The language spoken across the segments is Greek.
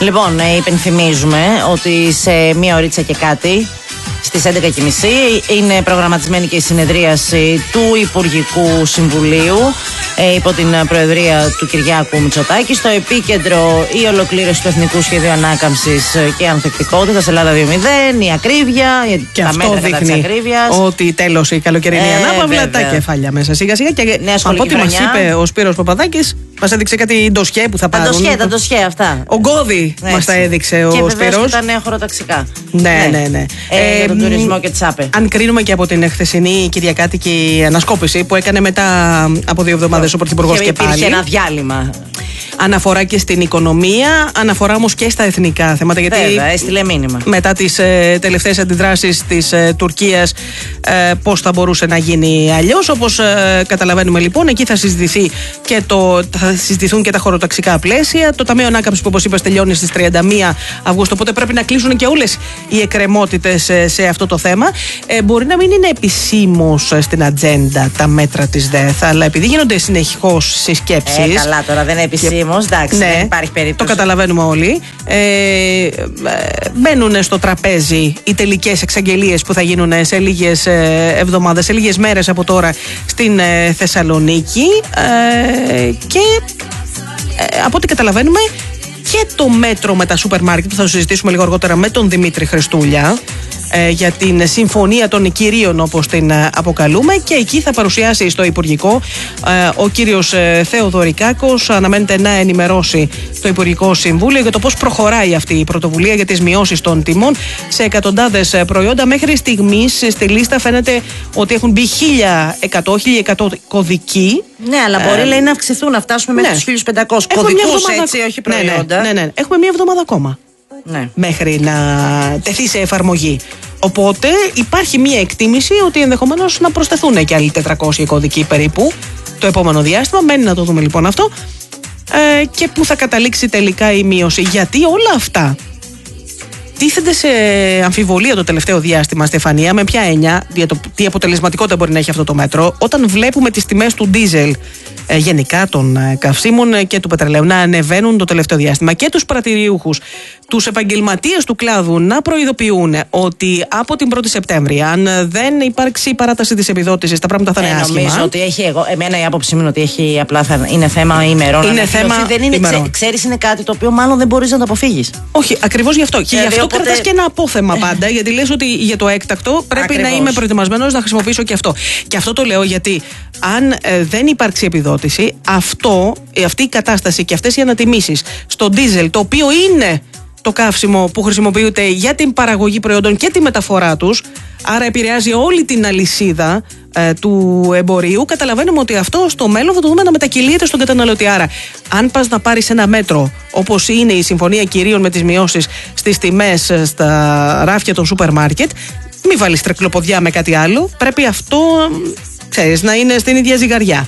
Λοιπόν, υπενθυμίζουμε ότι σε μία ωρίτσα και κάτι, στις 11.30 είναι προγραμματισμένη και η συνεδρίαση του Υπουργικού Συμβουλίου υπό την προεδρία του Κυριάκου Μητσοτάκη. Στο επίκεντρο η ολοκλήρωση του Εθνικού Σχεδίου Ανάκαμψης και Ανθεκτικότητας Ελλάδα 2.0, η ακρίβεια, και τα αυτό μέτρα κατά της ακρίβειας. Ότι τέλος η καλοκαιρινή ανάπαυλα, τα κεφάλια μέσα σιγά σιγά. Και από ό,τι μας είπε ο Σπύρος Παπαδάκης, μας έδειξε κάτι ντοσιέ που θα πάρουν. Τα ντοσιέ αυτά. Ο Γκώδη μας τα έδειξε ο Σπύρος. Και βεβαίως τα νέα χωροταξικά. Ναι. Για τον τουρισμό και τις ΑΠΕ. Αν κρίνουμε και από την χθεσινή κυριακάτικη ανασκόπηση που έκανε μετά από 2 εβδομάδες ο Πρωθυπουργός και πάλι. Υπήρχε ένα διάλειμμα. Αναφορά και στην οικονομία, αναφορά όμως και στα εθνικά θέματα. Γιατί βέβαια, έστειλε μήνυμα. Μετά τις τελευταίες αντιδράσεις της Τουρκίας, πώς θα μπορούσε να γίνει αλλιώς. Όπως καταλαβαίνουμε λοιπόν, εκεί θα συζητηθούν και τα χωροταξικά πλαίσια. Το Ταμείο Ανάκαμψης που, όπως είπες, τελειώνει στις 31 Αυγούστου. Οπότε πρέπει να κλείσουν και όλες οι εκκρεμότητες σε αυτό το θέμα. Μπορεί να μην είναι επισήμως στην ατζέντα τα μέτρα της ΔΕΘ, αλλά επειδή γίνονται συνεχώς συσκέψεις. Καλά, τώρα δεν είναι επισήμως, εντάξει, ναι, δεν υπάρχει περίπτωση. Το καταλαβαίνουμε όλοι. Μπαίνουν στο τραπέζι οι τελικές εξαγγελίες που θα γίνουν σε λίγες εβδομάδες, σε λίγες μέρες από τώρα στην Θεσσαλονίκη. Και από ό,τι καταλαβαίνουμε, και το μέτρο με τα σούπερ μάρκετ που θα το συζητήσουμε λίγο αργότερα με τον Δημήτρη Χριστούλια για την συμφωνία των κυρίων, όπως την αποκαλούμε, και εκεί θα παρουσιάσει στο Υπουργικό ο κύριος Θεοδωρικάκος. Αναμένεται να ενημερώσει το Υπουργικό Συμβούλιο για το πώς προχωράει αυτή η πρωτοβουλία για τις μειώσεις των τιμών σε εκατοντάδες προϊόντα. Μέχρι στιγμής στη λίστα φαίνεται ότι έχουν μπει 1.100 κωδικοί. Ναι, αλλά μπορεί λέει να αυξηθούν, να φτάσουμε μέχρι τους 1.500 κωδικούς, έτσι, όχι προϊόντα. Ναι. Έχουμε μία εβδομάδα ακόμα. Ναι. Μέχρι να τεθεί σε εφαρμογή. Οπότε υπάρχει μία εκτίμηση ότι ενδεχομένως να προσθεθούν και άλλοι 400 κωδικοί περίπου το επόμενο διάστημα. Μένει να το δούμε λοιπόν αυτό και που θα καταλήξει τελικά η μείωση. Γιατί όλα αυτά τίθενται σε αμφιβολία το τελευταίο διάστημα, Στεφανία, με ποια έννοια, για το τι αποτελεσματικότητα μπορεί να έχει αυτό το μέτρο, όταν βλέπουμε τις τιμές του ντίζελ, γενικά των καυσίμων και του πετρελαίου, να ανεβαίνουν το τελευταίο διάστημα, και τους πρατηριούχους, τους επαγγελματίες του κλάδου να προειδοποιούν ότι από την 1η Σεπτέμβρη, αν δεν υπάρξει παράταση της επιδότησης, τα πράγματα θα είναι άσχημα. Νομίζω ότι εμένα η άποψη μου είναι ότι έχει, απλά είναι θέμα ημερών. Είναι θέμα ημερών. Ξέρεις, είναι κάτι το οποίο μάλλον δεν μπορείς να το αποφύγεις. Όχι, ακριβώς γι' αυτό. Και γι' αυτό κρατάς και ένα απόθεμα πάντα, γιατί λες ότι για το έκτακτο πρέπει να είμαι προετοιμασμένος να χρησιμοποιήσω και αυτό. Και αυτό το λέω γιατί αν δεν υπάρξει επιδότηση, αυτή η κατάσταση και αυτές οι ανατιμήσεις στο ντίζελ, το οποίο είναι το καύσιμο που χρησιμοποιείται για την παραγωγή προϊόντων και τη μεταφορά τους, άρα επηρεάζει όλη την αλυσίδα του εμπορίου, καταλαβαίνουμε ότι αυτό στο μέλλον θα το δούμε να μετακυλείται στον καταναλωτή. Άρα, αν πας να πάρεις ένα μέτρο όπως είναι η Συμφωνία Κυρίων με τις μειώσεις στις τιμές στα ράφια των σούπερ μάρκετ, μην βάλεις τρεκλοποδιά με κάτι άλλο. Πρέπει αυτό, ξέρεις, να είναι στην ίδια ζυγαριά.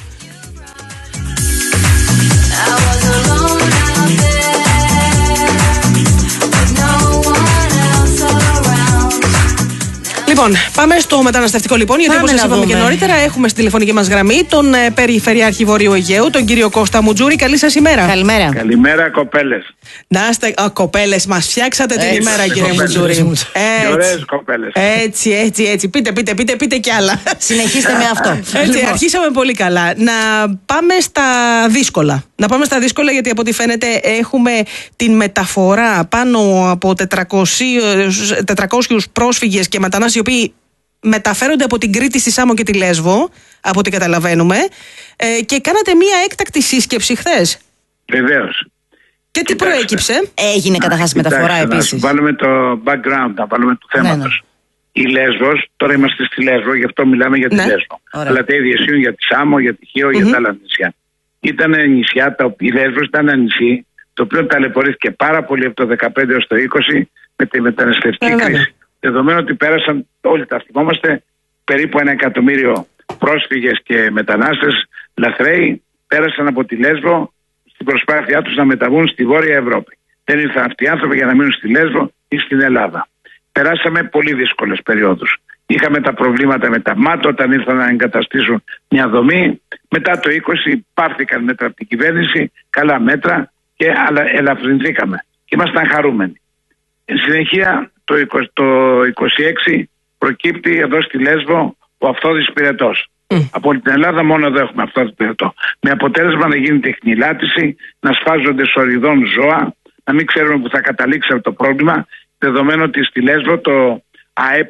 Λοιπόν, πάμε στο μεταναστευτικό λοιπόν, γιατί όπως σας είπαμε και νωρίτερα, έχουμε στη τηλεφωνική μας γραμμή τον Περιφερειάρχη Βορείου Αιγαίου, τον κύριο Κώστα Μουτζούρη. Καλή σας ημέρα. Καλημέρα. Καλημέρα, κοπέλες. Να είστε, κοπέλες, μας φτιάξατε την ημέρα, κύριε Μουτζούρη. Ωραίες κοπέλες. Έτσι. Πείτε κι άλλα. Συνεχίστε με αυτό. Έτσι, αρχίσαμε πολύ καλά. Να πάμε στα δύσκολα. Γιατί από ό,τι φαίνεται έχουμε την μεταφορά πάνω από 400 πρόσφυγες και μετανάστες, οι οποίοι μεταφέρονται από την Κρήτη στη Σάμο και τη Λέσβο, από ό,τι καταλαβαίνουμε, και κάνατε μία έκτακτη σύσκεψη χθες. Βεβαίως. Και τι προέκυψε? Έγινε καταρχάς η μεταφορά επίσης. Να σου βάλουμε το background, να βάλουμε το θέματος. Ναι. Η Λέσβος, τώρα είμαστε στη Λέσβο, γι' αυτό μιλάμε για τη Λέσβο. Αλλά τα ίδια ισχύουν για τη Σάμο, για τη Χίο, για τα άλλα νησιά. Ήταν νησιά, η Λέσβος ήταν ένα νησί το οποίο ταλαιπωρήθηκε πάρα πολύ από το 2015 έως το 2020 με τη μεταναστευτική κρίση. Δεδομένου ότι πέρασαν, όλοι τα θυμόμαστε, περίπου 1 εκατομμύριο πρόσφυγες και μετανάστες λαθρέοι πέρασαν από τη Λέσβο στην προσπάθειά τους να μεταβούν στη Βόρεια Ευρώπη. Δεν ήρθαν αυτοί οι άνθρωποι για να μείνουν στη Λέσβο ή στην Ελλάδα. Περάσαμε πολύ δύσκολες περιόδους. Είχαμε τα προβλήματα με τα ΜΑΤ όταν ήρθαν να εγκαταστήσουν μια δομή. Μετά το 20 πάρθηκαν μέτρα από την κυβέρνηση, καλά μέτρα, αλλά ελαφρυνθήκαμε. και ήμασταν χαρούμενοι. Εν συνεχεία το 26 προκύπτει εδώ στη Λέσβο ο Αυθόδης πυρετός. Από την Ελλάδα μόνο εδώ έχουμε Αυθόδη πυρετό. Με αποτέλεσμα να γίνει τεχνηλάτηση, να σφάζονται σοριδών ζώα, να μην ξέρουμε που θα καταλήξει αυτό το πρόβλημα, δεδομένου ότι στη Λέσβο το ΑΕΠ,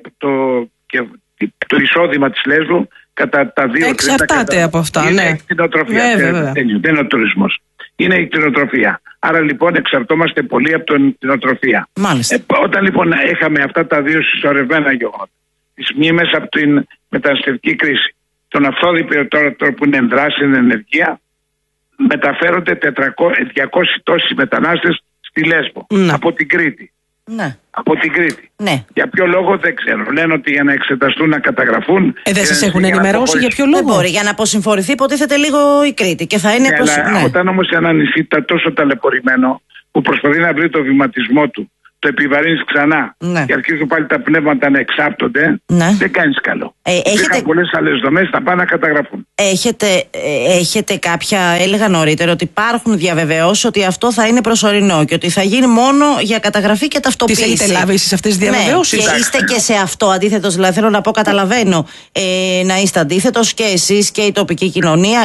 το εισόδημα της Λέσβου κατά τα 2 εξαρτάται από αυτά. Είναι η κτηνοτροφία. Δεν είναι ο τουρισμός. Είναι η κτηνοτροφία. Άρα λοιπόν εξαρτώμαστε πολύ από την κτηνοτροφία. Όταν λοιπόν είχαμε αυτά τα δύο συσσωρευμένα γεγονότα, τις μνήμες από την μεταναστευτική κρίση, τον Αυθόδη πυρετό που είναι δράση, ενεργεία, μεταφέρονται 200 τόσοι μετανάστες στη Λέσβο από την Κρήτη. Ναι. Από την Κρήτη. Ναι. Για ποιο λόγο δεν ξέρω. Λένε ότι για να εξεταστούν, να καταγραφούν. Δεν σας έχουν ενημερώσει για ποιο λόγο? Δεν μπορεί. Για να αποσυμφορηθεί, υποτίθεται λίγο η Κρήτη. Και θα είναι όταν όμως ένα νησί τόσο ταλαιπωρημένο που προσπαθεί να βρει το βηματισμό του, το επιβαρύνεις ξανά και αρχίζουν πάλι τα πνεύματα να εξάπτονται, δεν κάνεις καλό. Είχαν πολλές άλλες δομές, θα πάνε να καταγραφούν. Έχετε κάποια, έλεγα νωρίτερα, ότι υπάρχουν διαβεβαιώσεις ότι αυτό θα είναι προσωρινό και ότι θα γίνει μόνο για καταγραφή και ταυτοποίηση. Τις έχετε λάβει εσείς αυτές τις διαβεβαιώσεις? Και είστε και σε αυτό αντίθετος, δηλαδή θέλω να πω, καταλαβαίνω να είστε αντίθετος και εσείς και η τοπική κοινωνία.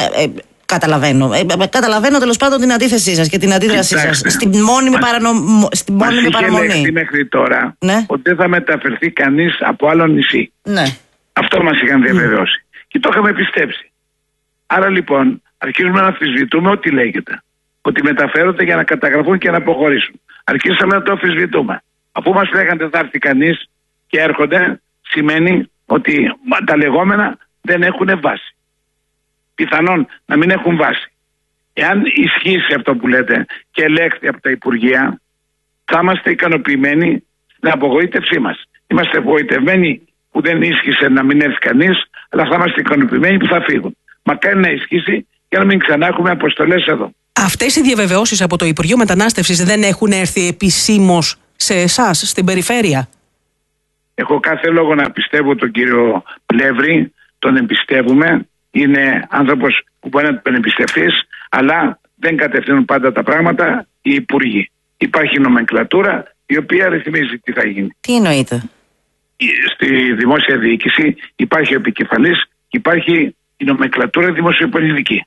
Καταλαβαίνω τέλος πάντων την αντίθεσή σας και την αντίδρασή σας στην μόνιμη παραμονή. Μας είχε μέχρι τώρα ότι δεν θα μεταφερθεί κανείς από άλλο νησί. Αυτό μας είχαν διαβεβαιώσει και το είχαμε πιστέψει. Άρα λοιπόν αρχίζουμε να αμφισβητούμε ό,τι λέγεται. Ότι μεταφέρονται για να καταγραφούν και να αποχωρήσουν. Αρχίσαμε να το αμφισβητούμε. Αφού μας λέγανε δεν θα έρθει κανείς και έρχονται, σημαίνει ότι τα λεγόμενα δεν έχουν βάση. Πιθανόν να μην έχουν βάση. Εάν ισχύσει αυτό που λέτε και ελέγχθη από τα Υπουργεία, θα είμαστε ικανοποιημένοι στην απογοήτευσή μας. Είμαστε απογοητευμένοι που δεν ίσχυσε να μην έρθει κανείς, αλλά θα είμαστε ικανοποιημένοι που θα φύγουν. Μακάρι να ισχύσει για να μην ξανά έχουμε αποστολές εδώ. Αυτές οι διαβεβαιώσεις από το Υπουργείο Μετανάστευσης δεν έχουν έρθει επισήμως σε εσάς, στην περιφέρεια? Έχω κάθε λόγο να πιστεύω τον κύριο Πλεύρη, τον εμπιστεύουμε. Είναι άνθρωπος που μπορεί να τον εμπιστευτείς, αλλά δεν κατευθύνουν πάντα τα πράγματα οι υπουργοί. Υπάρχει νομενκλατούρα η οποία ρυθμίζει τι θα γίνει. Τι εννοείται? Στη δημόσια διοίκηση υπάρχει ο επικεφαλής και υπάρχει η νομενκλατούρα δημοσιοπολιτική.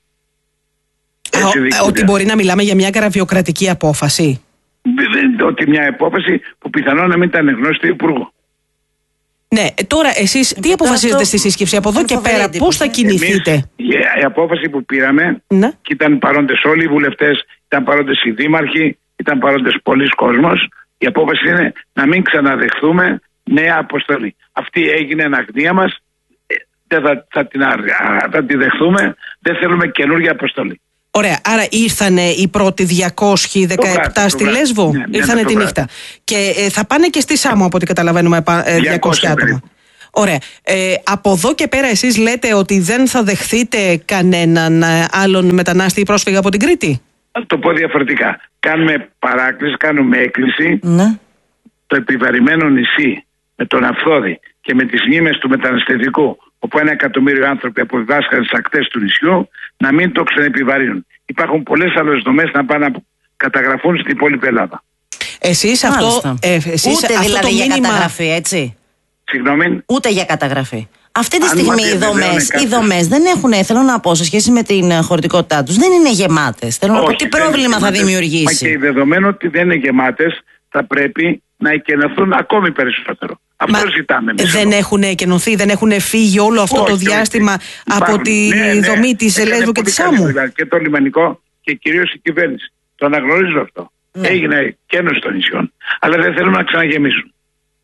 Ότι μπορεί να μιλάμε για μια γραφειοκρατική απόφαση? Ότι μια απόφαση που πιθανόν να μην ήταν γνώση του Υπουργού. Ναι, τώρα εσείς τι αποφασίζετε στη σύσκεψη από εδώ και πέρα, πώς θα κινηθείτε? Η απόφαση που πήραμε, και ήταν παρόντες όλοι οι βουλευτές, ήταν παρόντες οι δήμαρχοι, ήταν παρόντες πολλοί κόσμος, η απόφαση είναι να μην ξαναδεχθούμε νέα αποστολή. Αυτή έγινε εν αγνία μας, θα τη δεχθούμε, δεν θέλουμε καινούργια αποστολή. Ωραία, άρα ήρθανε οι πρώτοι 217 στη Λέσβο, ήρθανε τη νύχτα. Και θα πάνε και στη Σάμο από ό,τι καταλαβαίνουμε 200 άτομα. Ωραία. Από εδώ και πέρα εσείς λέτε ότι δεν θα δεχθείτε κανέναν άλλον μετανάστη ή πρόσφυγα από την Κρήτη? Θα το πω διαφορετικά. Κάνουμε παράκληση, κάνουμε έκκληση. Το επιβαρημένο νησί με τον Αυθόδη και με τις μνήμες του μεταναστευτικού, όπου 1 εκατομμύριο άνθρωποι αποδιδάσκαν στις ακτές του νησιού, να μην το ξαναεπιβαρύνουν. Υπάρχουν πολλές άλλες δομές να πάνε να καταγραφούν στην υπόλοιπη Ελλάδα. Εσείς αυτό. Ούτε αυτό δηλαδή το για μήνυμα... καταγραφή, έτσι. Συγγνώμη. Ούτε για καταγραφή. Αυτή τη στιγμή οι δομές δεν έχουν, θέλω να πω, σε σχέση με την χωρητικότητά τους, δεν είναι γεμάτες. Θέλω να πω τι πρόβλημα θα δημιουργήσει. Μα και δεδομένου ότι δεν είναι γεμάτες, θα πρέπει να εκενωθούν ακόμη περισσότερο. Αυτό ζητάμε. Δεν έχουν εκενωθεί, δεν έχουν φύγει όλο αυτό το διάστημα από τη δομή της Λέσβου και της Σάμου? Και το λιμανικό και κυρίως η κυβέρνηση. Το αναγνωρίζω αυτό. Έγινε κένωση των νησιών. Αλλά δεν θέλουμε να ξαναγεμίσουν.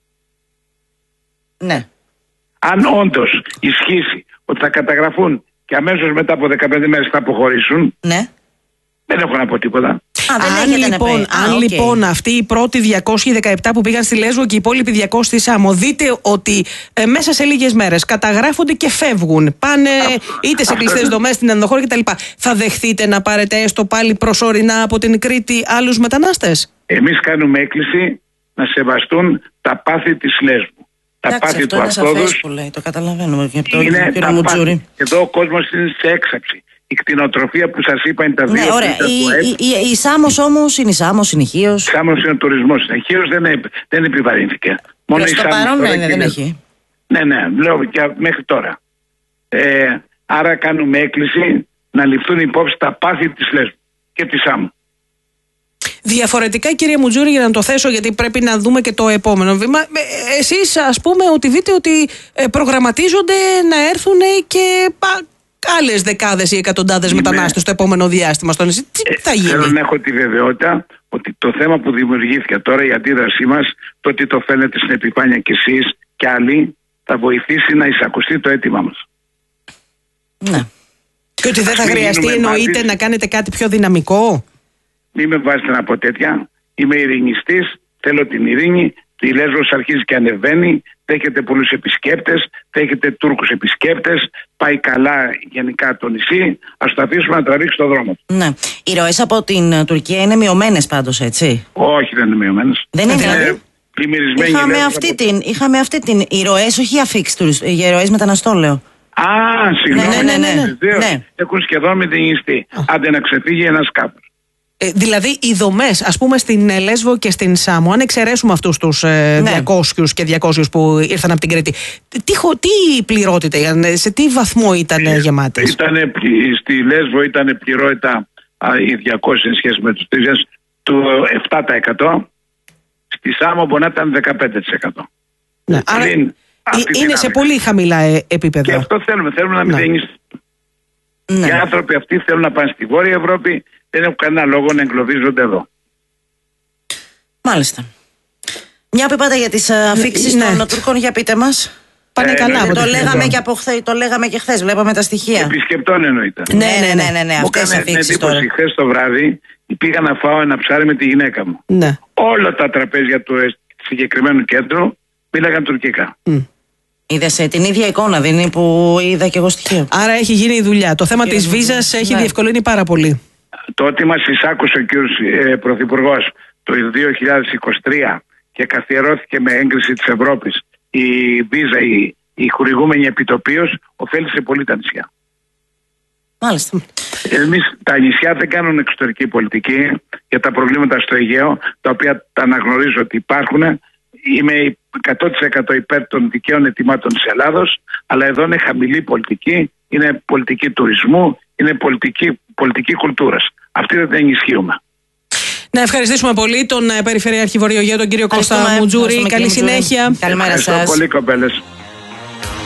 Ναι. Αν όντως ισχύσει ότι θα καταγραφούν και αμέσως μετά από 15 μέρες θα αποχωρήσουν, δεν έχω να πω τίποτα. Αν λοιπόν αυτοί οι πρώτοι 217 που πήγαν στη Λέσβο και οι υπόλοιποι 200 στη Σάμο, δείτε ότι μέσα σε λίγες μέρες καταγράφονται και φεύγουν, πάνε είτε σε κλειστές δομές στην ενδοχώρα κτλ. Θα δεχθείτε να πάρετε έστω πάλι προσωρινά από την Κρήτη άλλους μετανάστες? Εμείς κάνουμε έκκληση να σεβαστούν τα πάθη της Λέσβου. Τα πάθη του Αυθόδους. Το καταλαβαίνουμε και από τον κύριο Μουτζούρη. Εδώ ο κόσμος είναι σε έξαψη. Η κτηνοτροφία που σας είπα είναι τα δύο. Ναι, ωραία. Η Σάμος όμως είναι η Σάμος, είναι η Χίος. Η Σάμος είναι ο τουρισμός. Η Χίος δεν επιβαρύνθηκε. Μόνο η Σάμος παρόν, δεν έχει. Ναι, λέω και μέχρι τώρα. Άρα κάνουμε έκκληση να ληφθούν υπόψη τα πάθη της Λέσβου και της Σάμου. Διαφορετικά, κύριε Μουτζούρη, για να το θέσω, γιατί πρέπει να δούμε και το επόμενο βήμα. Εσείς, ας πούμε, ότι δείτε ότι προγραμματίζονται να έρθουν και άλλες δεκάδες ή εκατοντάδες μετανάστες στο επόμενο διάστημα στο νησί. Τι θα γίνει? Θέλω να έχω τη βεβαιότητα ότι το θέμα που δημιουργήθηκε τώρα, η αντίδρασή μας, το ότι το φαίνεται στην επιφάνεια κι εσείς και άλλοι, θα βοηθήσει να εισακουστεί το αίτημά μας. Ναι. Και ότι δεν θα χρειαστεί, εννοείται, να κάνετε κάτι πιο δυναμικό. Μην με βάζετε να πω τέτοια. Είμαι ειρηνιστής, θέλω την ειρήνη. Η Λέσβος αρχίζει και ανεβαίνει. Δέχεται πολλούς επισκέπτες, δέχεται Τούρκους επισκέπτες. Πάει καλά γενικά το νησί. Ας το αφήσουμε να τραβήξει το δρόμο του. Ναι. Οι ροές από την Τουρκία είναι μειωμένες πάντως, έτσι? Όχι, δεν είναι μειωμένες. Δεν είναι. Είχαμε αυτή την. Οι ροές, όχι αφήξεις, οι ροές μεταναστών, λέω. Συγγνώμη. Ναι. Έχουν σχεδόν μετεινιστεί. Άντε να ξεφύγει ένα σκάφος. Δηλαδή, οι δομές, ας πούμε, στην Λέσβο και στην Σάμο, αν εξαιρέσουμε αυτούς τους 200 και 200 που ήρθαν από την Κρήτη, τι πληρότητα, σε τι βαθμό ήταν γεμάτες? Στη Λέσβο ήταν πληρότητα οι 200 σε σχέση με τους 3 του 7%. Στη Σάμο μπορεί να ήταν 15%. Ναι, άρα είναι σε πολύ χαμηλά επίπεδα. Και αυτό θέλουμε να μηδενιστεί. Ναι. Οι άνθρωποι αυτοί θέλουν να πάνε στη Βόρεια Ευρώπη, δεν έχουν κανένα λόγο να εγκλωβίζονται εδώ. Μάλιστα. Μια που είπατε για τις αφήξεις των Τούρκων, για πείτε μας. Πάνε καλά. Το λέγαμε και χθες, βλέπαμε τα στοιχεία. Επισκεπτών εννοείται. Ναι. Αυτές οι αφήξεις τώρα. Χθες το βράδυ πήγα να φάω ένα ψάρι με τη γυναίκα μου. Ναι. Όλα τα τραπέζια του συγκεκριμένου κέντρου μίλαγαν τουρκικά. Είδες την ίδια εικόνα, δεν είναι, που είδα και εγώ στοιχείο? Άρα έχει γίνει η δουλειά. Το θέμα της βίζας έχει διευκολύνει πάρα πολύ. Το ότι μας εισάκουσε ο κ. Πρωθυπουργός το 2023 και καθιερώθηκε με έγκριση της Ευρώπης η βίζα, η χορηγούμενη επιτοπίως, ωφέλησε πολύ τα νησιά. Μάλιστα. Τα νησιά δεν κάνουν εξωτερική πολιτική για τα προβλήματα στο Αιγαίο, τα οποία τα αναγνωρίζω ότι υπάρχουν. Είμαι 100% υπέρ των δικαίων αιτημάτων της Ελλάδος, αλλά εδώ είναι χαμηλή πολιτική, είναι πολιτική τουρισμού, είναι πολιτική κουλτούρας. Αυτή δεν την ενισχύουμε. Να ευχαριστήσουμε πολύ τον Περιφερειάρχη Βορειογαίου, τον κύριο Κώστα Μουτζούρη. Καλή συνέχεια. Καλημέρα σας. Ευχαριστώ πολύ, κοπέλες.